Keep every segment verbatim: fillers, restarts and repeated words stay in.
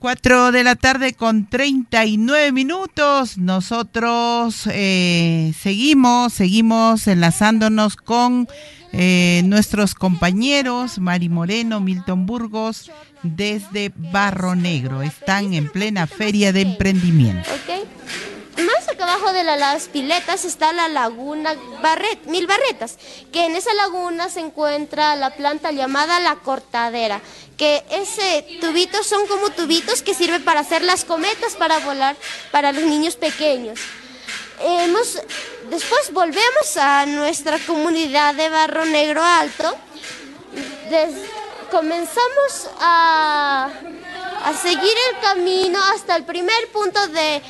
Cuatro de la tarde con treinta y nueve minutos. Nosotros eh, seguimos, seguimos enlazándonos con eh, nuestros compañeros Mari Moreno, Milton Burgos, desde Barro Negro. Están en plena feria de emprendimiento. Okay. Más acá abajo de la, las piletas está la laguna Barret, Mil Barretas, que en esa laguna se encuentra la planta llamada la cortadera, que ese tubitos son como tubitos que sirven para hacer las cometas para volar para los niños pequeños. Hemos, después volvemos a nuestra comunidad de Barro Negro Alto. Des, comenzamos a, a seguir el camino hasta el primer punto de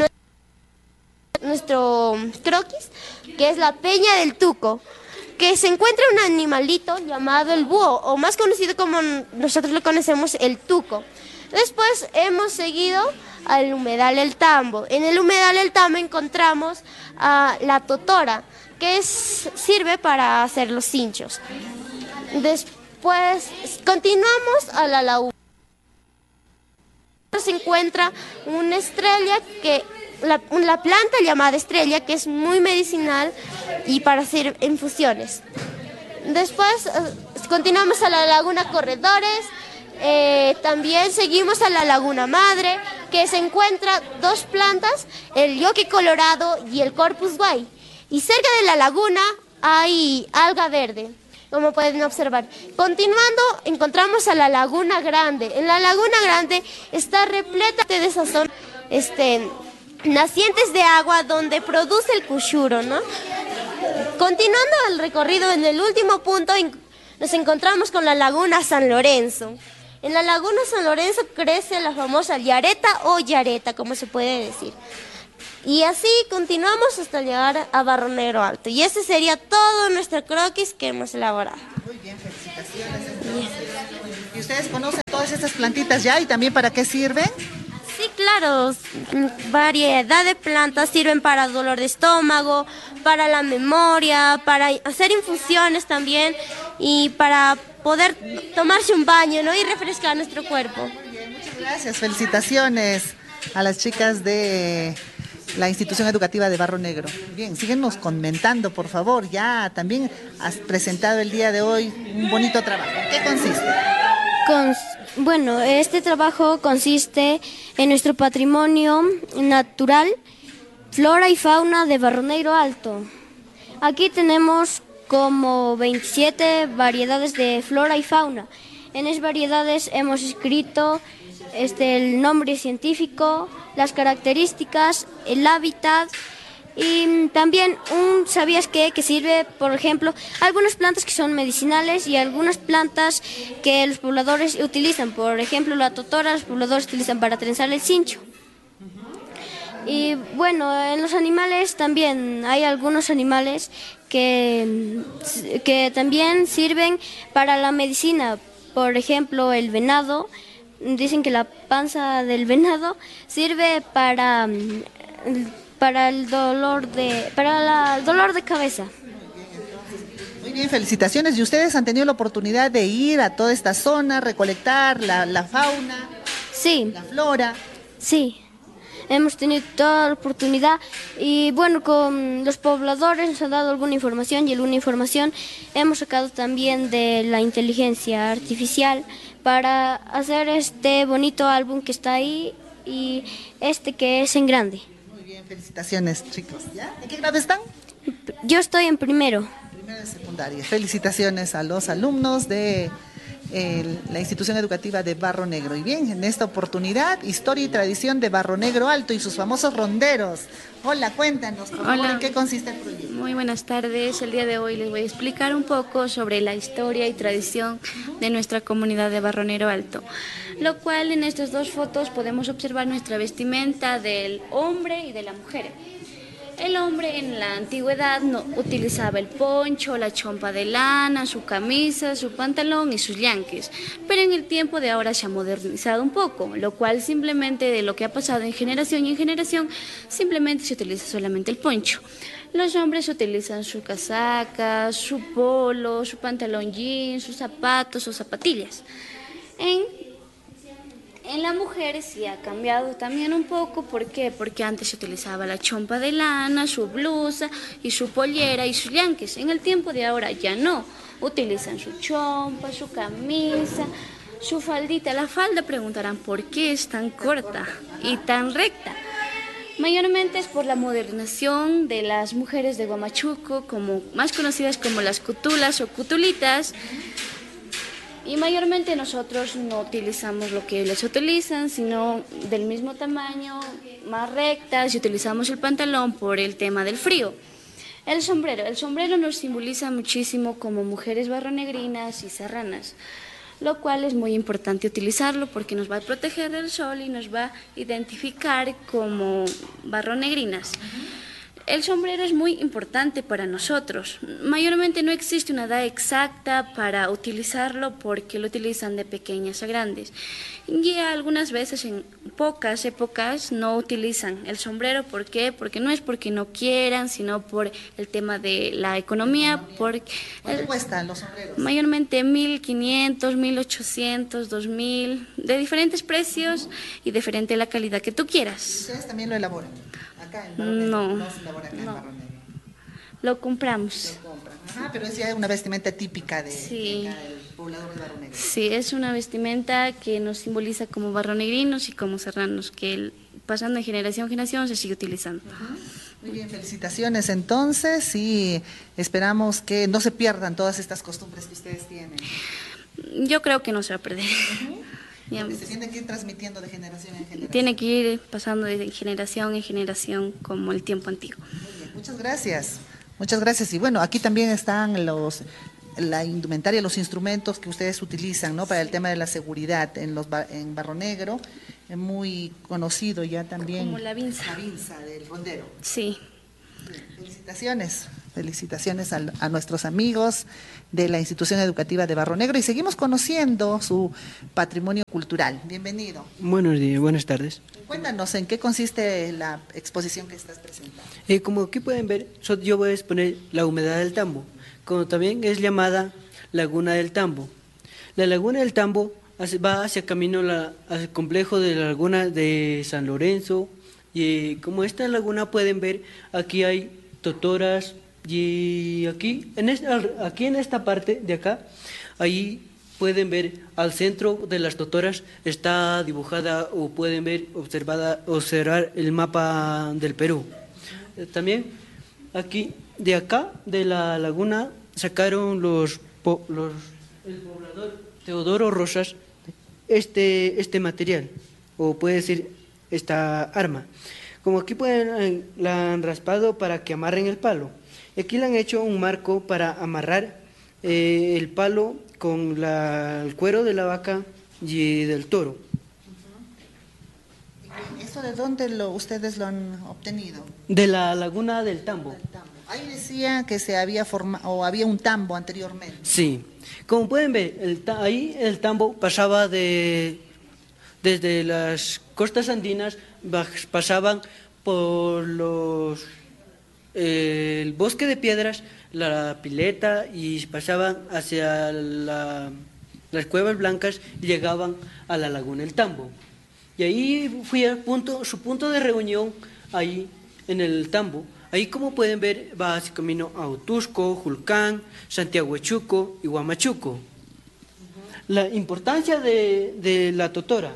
nuestro croquis, que es la Peña del Tuco, que se encuentra un animalito llamado el búho, o más conocido como nosotros lo conocemos, el tuco. Después hemos seguido al humedal El Tambo. En el humedal El Tambo encontramos a la totora, que es, sirve para hacer los cinchos. Después continuamos a la laguna. Se encuentra una estrella que La, la planta llamada estrella, que es muy medicinal y para hacer infusiones. Después eh, continuamos a la laguna Corredores, eh, también seguimos a la laguna Madre, que se encuentra dos plantas, el yoque colorado y el corpus guay. Y cerca de la laguna hay alga verde, como pueden observar. Continuando, encontramos a la laguna Grande. En la laguna Grande está repleta de esa zona, este... nacientes de agua donde produce el cuchuro, ¿no? Continuando el recorrido, en el último punto nos encontramos con la laguna San Lorenzo. En la laguna San Lorenzo crece la famosa yareta o yareta, como se puede decir. Y así continuamos hasta llegar a Barro Negro Alto. Y ese sería todo nuestro croquis que hemos elaborado. Muy bien, felicitaciones. Bien. ¿Y ustedes conocen todas estas plantitas ya y también para qué sirven? Sí, claro, variedad de plantas sirven para dolor de estómago, para la memoria, para hacer infusiones también y para poder tomarse un baño, ¿no? Y refrescar nuestro cuerpo. Muy bien, muchas gracias, felicitaciones a las chicas de la institución educativa de Barro Negro. Bien, síguenos comentando, por favor, ya también has presentado el día de hoy un bonito trabajo. ¿En qué consiste? Con... Bueno, este trabajo consiste en nuestro patrimonio natural, flora y fauna de Barro Negro Alto. Aquí tenemos como veintisiete variedades de flora y fauna. En esas variedades hemos escrito este, el nombre científico, las características, el hábitat y también un ¿sabías qué? Que sirve, por ejemplo, algunas plantas que son medicinales y algunas plantas que los pobladores utilizan. Por ejemplo, la totora los pobladores utilizan para trenzar el cincho. Y bueno, en los animales también hay algunos animales que, que también sirven para la medicina. Por ejemplo, el venado, dicen que la panza del venado sirve para... para el dolor de para la, el dolor de cabeza. Muy bien, felicitaciones. ¿Y ustedes han tenido la oportunidad de ir a toda esta zona, recolectar la, la fauna, sí, la flora? Sí, hemos tenido toda la oportunidad y bueno, con los pobladores nos han dado alguna información y alguna información hemos sacado también de la inteligencia artificial para hacer este bonito álbum que está ahí y este que es en grande. Felicitaciones, chicos. ¿Ya? ¿En qué grado están? Yo estoy en primero. Primero de secundaria. Felicitaciones a los alumnos de eh, la institución educativa de Barro Negro. Y bien, en esta oportunidad, historia y tradición de Barro Negro Alto y sus famosos ronderos. Hola, cuéntanos, por favor, ¿en qué consiste el proyecto? Muy buenas tardes. El día de hoy les voy a explicar un poco sobre la historia y tradición de nuestra comunidad de Barro Negro Alto, lo cual en estas dos fotos podemos observar nuestra vestimenta del hombre y de la mujer. El hombre en la antigüedad no utilizaba el poncho, la chompa de lana, su camisa, su pantalón y sus yanquis, pero en el tiempo de ahora se ha modernizado un poco, lo cual simplemente de lo que ha pasado en generación y en generación, simplemente se utiliza solamente el poncho. Los hombres utilizan su casaca, su polo, su pantalón jean, sus zapatos o zapatillas. En En las mujeres sí ha cambiado también un poco, ¿por qué? Porque antes se utilizaba la chompa de lana, su blusa y su pollera y sus yanques. En el tiempo de ahora ya no, utilizan su chompa, su camisa, su faldita. La falda preguntarán por qué es tan corta y tan recta. Mayormente es por la modernización de las mujeres de Huamachuco, como, más conocidas como las cutulas o cutulitas. Y mayormente nosotros no utilizamos lo que ellos utilizan, sino del mismo tamaño, más rectas, y utilizamos el pantalón por el tema del frío. El sombrero. El sombrero nos simboliza muchísimo como mujeres barronegrinas y serranas, lo cual es muy importante utilizarlo porque nos va a proteger del sol y nos va a identificar como barronegrinas. El sombrero es muy importante para nosotros. Mayormente no existe una edad exacta para utilizarlo porque lo utilizan de pequeñas a grandes. Y algunas veces, en pocas épocas, no utilizan el sombrero. ¿Por qué? Porque no es porque no quieran, sino por el tema de la economía. Porque ¿Cuánto cuestan los sombreros? Mayormente mil quinientos, mil ochocientos, dos mil, de diferentes precios y diferente la calidad que tú quieras. ¿Ustedes también lo elaboran? Acá en Barro Negro. No, No se elabora acá no. en Barro Negro. Lo compramos. Lo compran. Ajá, pero es ya una vestimenta típica de, Sí. de acá, del poblador de Barro Negro. Sí, es una vestimenta que nos simboliza como barronegrinos y como serranos, que el- pasando de generación en generación se sigue utilizando. Muy bien, felicitaciones entonces y esperamos que no se pierdan todas estas costumbres que ustedes tienen. Yo creo que no se va a perder. Ya, Porque se tienen que ir transmitiendo de generación en generación. tiene que ir pasando de generación en generación como el tiempo antiguo. Muy bien, muchas gracias. Muchas gracias. Y bueno, aquí también están los la indumentaria, los instrumentos que ustedes utilizan, ¿no? Para el tema de la seguridad en los ba- en Barro Negro, eh, muy conocido ya también. Como la vinza. La vinza del rondero. Sí. Bien, felicitaciones, felicitaciones a, a nuestros amigos de la institución educativa de Barro Negro y seguimos conociendo su patrimonio cultural. Bienvenido. Buenos días, buenas tardes. Cuéntanos en qué consiste la exposición que estás presentando. Eh, como aquí pueden ver, so- yo voy a exponer la humedad del Tambo, como también es llamada Laguna del Tambo. La Laguna del Tambo hace- va hacia camino la- al complejo de la Laguna de San Lorenzo y como esta laguna pueden ver, aquí hay totoras y aquí en esta, aquí en esta parte de acá, ahí pueden ver al centro de las totoras está dibujada o pueden ver observada observar el mapa del Perú. Eh, También aquí de acá de la laguna sacaron los, po- los el poblador Teodoro Rosas este este material o puede decir esta arma. Como aquí pueden eh, la han raspado para que amarren el palo. Aquí le han hecho un marco para amarrar eh, el palo con la- el cuero de la vaca y del toro. ¿Eso de dónde lo, ustedes lo han obtenido? De la laguna del Tambo. Del tambo. Ahí decía que se había formado o había un tambo anteriormente. Sí. Como pueden ver, el ta- ahí el Tambo pasaba de desde las costas andinas, baj- pasaban por los eh, el bosque de piedras, la pileta y pasaban hacia la- las cuevas blancas y llegaban a la laguna del Tambo. Y ahí fui al punto, su punto de reunión, ahí en el Tambo. Ahí, como pueden ver, va hacia camino a Otusco, Julcán, Santiago Echuco y Huamachuco. La importancia de, de la totora.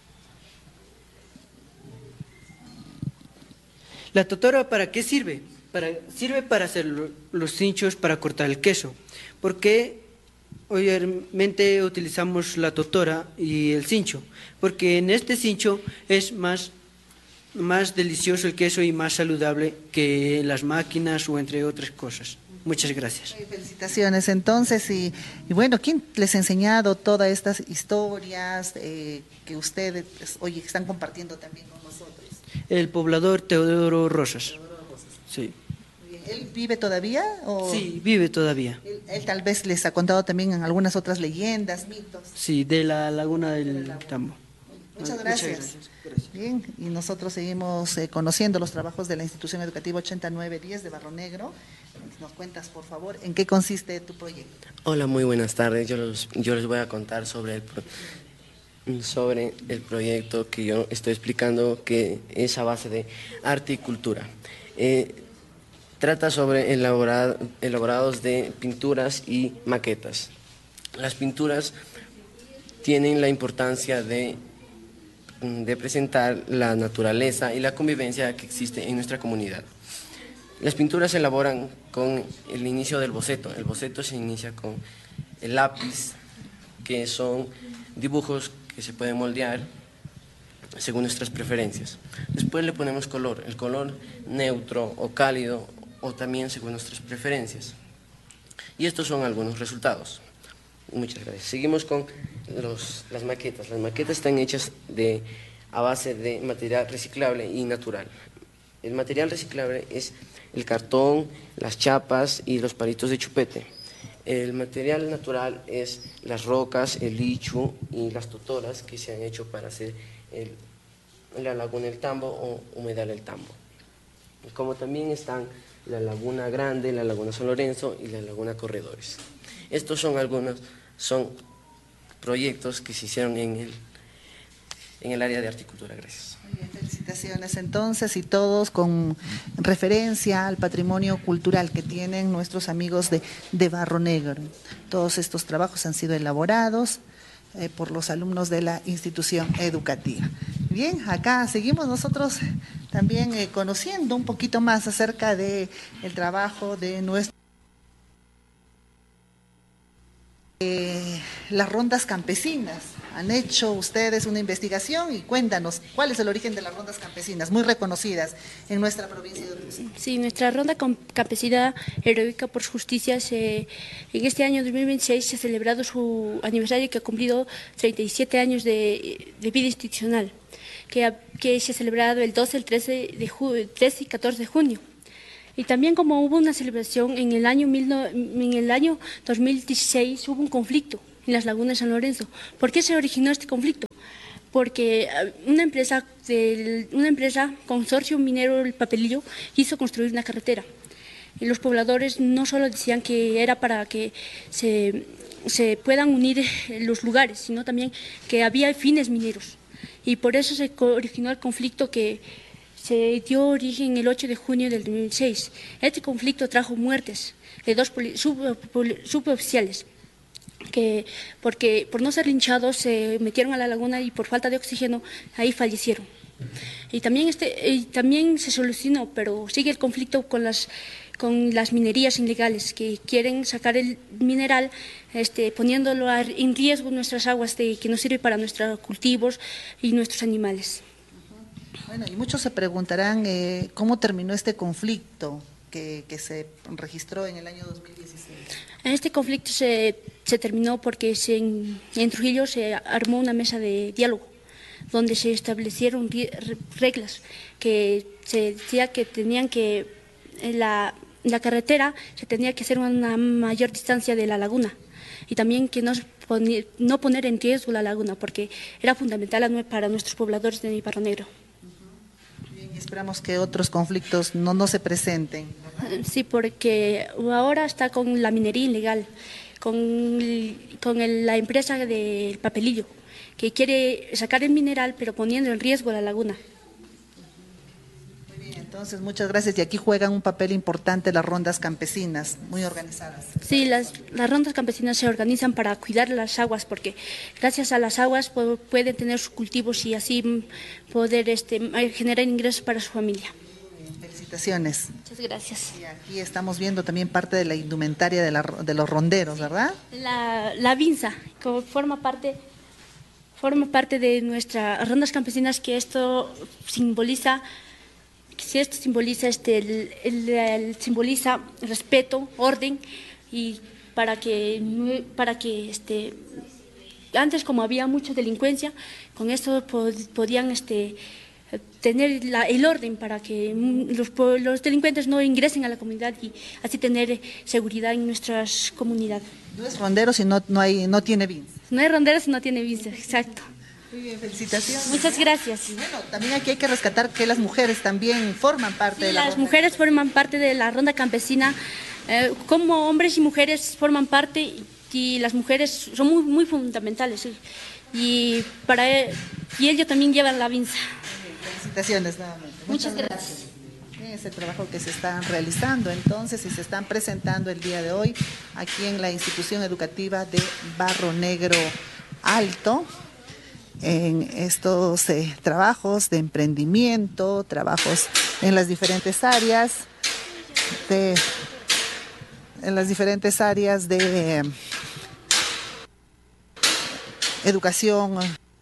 ¿La totora para qué sirve? Para, sirve para hacer lo- los cinchos, para cortar el queso. ¿Por qué obviamente utilizamos la totora y el cincho? Porque en este cincho es más, más delicioso el queso y más saludable que en las máquinas o entre otras cosas. Muchas gracias. Muy felicitaciones entonces y, y bueno, ¿quién les ha enseñado todas estas historias eh, que ustedes pues, hoy están compartiendo también con nosotros? El poblador Teodoro Rosas. Sí. Muy bien. ¿Él vive todavía? O Sí, vive todavía. Él, él tal vez les ha contado también en algunas otras leyendas, mitos. Sí, de la laguna del Tambo. Muchas gracias. Gracias. Bien, y nosotros seguimos eh, conociendo los trabajos de la institución educativa ochenta y nueve diez de Barro Negro. Nos cuentas, por favor, en qué consiste tu proyecto. Hola, muy buenas tardes. Yo, los- yo les voy a contar sobre el, pro- sobre el proyecto que yo estoy explicando, que es a base de arte y cultura. Eh, trata sobre elaborar, elaborados de pinturas y maquetas. Las pinturas tienen la importancia de, de presentar la naturaleza y la convivencia que existe en nuestra comunidad. Las pinturas se elaboran con el inicio del boceto. El boceto se inicia con el lápiz, que son dibujos que se pueden moldear según nuestras preferencias. Después le ponemos color, el color neutro o cálido, o también según nuestras preferencias. Y estos son algunos resultados. Muchas gracias. Seguimos con los, las maquetas. Las maquetas están hechas de, a base de material reciclable y natural. El material reciclable es el cartón, las chapas y los palitos de chupete. El material natural es las rocas, el lichu y las totoras que se han hecho para hacer el, la laguna del Tambo o humedal del Tambo. Como también están la Laguna Grande, la Laguna San Lorenzo y la Laguna Corredores. Estos son algunos son proyectos que se hicieron en el, en el área de horticultura. Gracias. Muy bien, felicitaciones entonces, y todos con referencia al patrimonio cultural que tienen nuestros amigos de, de Barro Negro. Todos estos trabajos han sido elaborados eh, por los alumnos de la institución educativa. Bien, acá seguimos nosotros también eh, conociendo un poquito más acerca del trabajo de nuestro... Eh, las rondas campesinas. Han hecho ustedes una investigación y cuéntanos cuál es el origen de las rondas campesinas, muy reconocidas en nuestra provincia de Urubí. Sí, nuestra ronda campesina heroica por justicia, se, en este año dos mil veintiséis se ha celebrado su aniversario, que ha cumplido treinta y siete años de, de vida institucional, que, ha, que se ha celebrado el doce, el trece, de ju, trece y catorce de junio. Y también, como hubo una celebración en el año, mil no, en el año dos mil dieciséis, hubo un conflicto en las lagunas de San Lorenzo. ¿Por qué se originó este conflicto? Porque una empresa, del, una empresa consorcio minero El Papelillo, quiso construir una carretera. Y los pobladores no solo decían que era para que se, se puedan unir los lugares, sino también que había fines mineros. Y por eso se originó el conflicto que se dio origen el ocho de junio del dos mil seis. Este conflicto trajo muertes de dos suboficiales, que porque por no ser linchados se metieron a la laguna y por falta de oxígeno ahí fallecieron. Y también, este, y también se solucionó, pero sigue el conflicto con las, con las minerías ilegales, que quieren sacar el mineral este, poniéndolo en riesgo nuestras aguas, de, que no sirve para nuestros cultivos y nuestros animales. Bueno, y muchos se preguntarán eh, cómo terminó este conflicto que, que se registró en el año dos mil dieciséis. Este conflicto se, se terminó porque se, en, en Trujillo se armó una mesa de diálogo, donde se establecieron reglas, que se decía que tenían que, la, la carretera se tenía que hacer una mayor distancia de la laguna, y también que no, poner, no poner en riesgo la laguna, porque era fundamental para nuestros pobladores de Barro Negro. Esperamos que otros conflictos no, no se presenten, ¿verdad? Sí, porque ahora está con la minería ilegal, con, con el, la empresa del Papelillo, que quiere sacar el mineral pero poniendo en riesgo la laguna. Muy bien, entonces muchas gracias. Y aquí juegan un papel importante las rondas campesinas, muy organizadas. Sí, las, las rondas campesinas se organizan para cuidar las aguas, porque gracias a las aguas pueden tener sus cultivos y así poder este, generar ingresos para su familia. Bien, felicitaciones. Muchas gracias. Y aquí estamos viendo también parte de la indumentaria de, la, de los ronderos, ¿verdad? La, la vinza, como forma parte, forma parte de nuestras rondas campesinas, que esto simboliza... Si esto simboliza, este, el, el, el, simboliza respeto, orden, y para que, para que este, antes, como había mucha delincuencia, con esto pod, podían este, tener la, el orden para que los, los delincuentes no ingresen a la comunidad y así tener seguridad en nuestras comunidades. No es rondero si no, no, hay, no tiene vinza. No es rondero si no tiene vinza, exacto. Muy bien, felicitaciones. Muchas gracias. Y bueno, también aquí hay que rescatar que las mujeres también forman parte sí, de la las ronda. mujeres forman parte de la ronda campesina, eh, como hombres y mujeres forman parte, y las mujeres son muy, muy fundamentales. Sí. y para él, y ellos también llevan la vinza. Felicitaciones nuevamente. Muchas gracias. Es el trabajo que se están realizando entonces y se están presentando el día de hoy aquí en la institución educativa de Barro Negro Alto, en estos eh, trabajos de emprendimiento, trabajos en las diferentes áreas de en las diferentes áreas de eh, educación,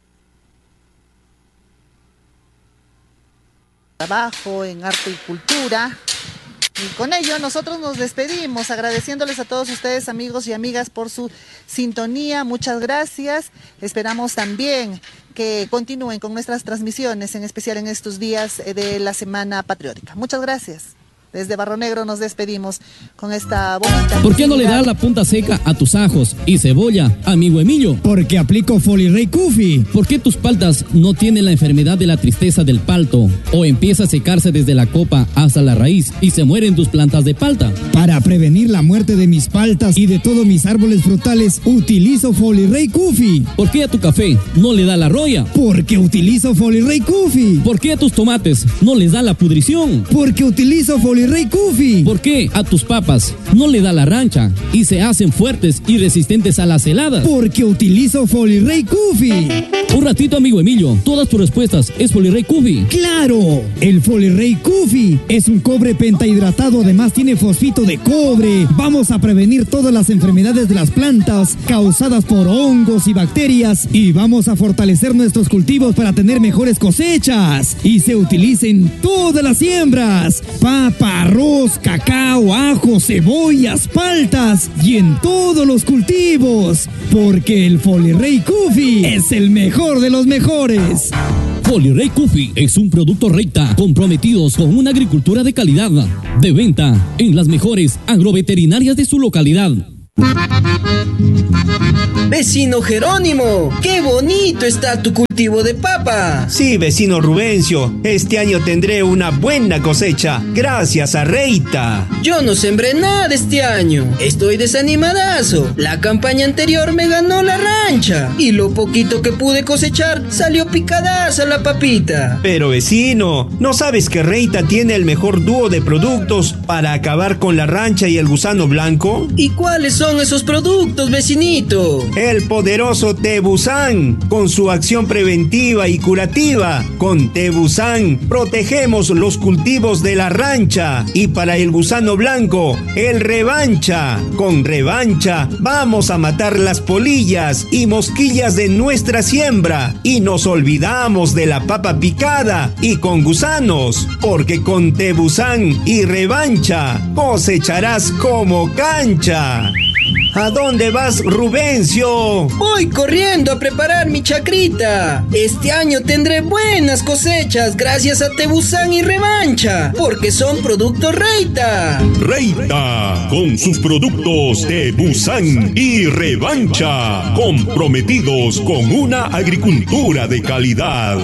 trabajo en arte y cultura. Y con ello nosotros nos despedimos agradeciéndoles a todos ustedes, amigos y amigas, por su sintonía. Muchas gracias. Esperamos también que continúen con nuestras transmisiones, en especial en estos días de la Semana Patriótica. Muchas gracias. Desde Barro Negro nos despedimos con esta bonita... ¿Por qué no le das la punta seca a tus ajos y cebolla, amigo Emilio? Porque aplico Folirey Kufi. ¿Por qué tus paltas no tienen la enfermedad de la tristeza del palto? ¿O empieza a secarse desde la copa hasta la raíz y se mueren tus plantas de palta? Para prevenir la muerte de mis paltas y de todos mis árboles frutales, utilizo Folirey Kufi. ¿Por qué a tu café no le da la roya? Porque utilizo Folirey Kufi. ¿Por qué a tus tomates no les da la pudrición? Porque utilizo Folirey Rey Kufi. ¿Por qué a tus papas no le da la rancha y se hacen fuertes y resistentes a las heladas? Porque utilizo Folirey Kufi. Un ratito, amigo Emilio, todas tus respuestas es Folirey Kufi. ¡Claro! El Folirey Kufi es un cobre pentahidratado, además tiene fosfito de cobre. Vamos a prevenir todas las enfermedades de las plantas causadas por hongos y bacterias y vamos a fortalecer nuestros cultivos para tener mejores cosechas. Y se utiliza en todas las siembras: papa, arroz, cacao, ajo, cebollas, paltas y en todos los cultivos, porque el Folirey Kufi es el mejor de los mejores. Folirey Kufi es un producto Reita, comprometidos con una agricultura de calidad, de venta en las mejores agroveterinarias de su localidad. Vecino Jerónimo, qué bonito está tu cultivo de papa. Sí, vecino Rubencio, este año tendré una buena cosecha, gracias a Reita. Yo no sembré nada este año, estoy desanimadazo. La campaña anterior me ganó la rancha y lo poquito que pude cosechar salió picadaza la papita. Pero vecino, ¿no sabes que Reita tiene el mejor dúo de productos para acabar con la rancha y el gusano blanco? ¿Y cuáles son esos productos, vecinito? El poderoso Tebusan, con su acción preventiva y curativa. Con Tebusan protegemos los cultivos de la rancha. Y para el gusano blanco, el Revancha. Con Revancha vamos a matar las polillas y mosquillas de nuestra siembra. Y nos olvidamos de la papa picada y con gusanos, porque con Tebusan y Revancha cosecharás como cancha. ¿A dónde vas, Rubencio? Voy corriendo a preparar mi chacrita. Este año tendré buenas cosechas gracias a Tebusan y Revancha, porque son productos Reita. Reita, con sus productos Tebusan y Revancha, comprometidos con una agricultura de calidad.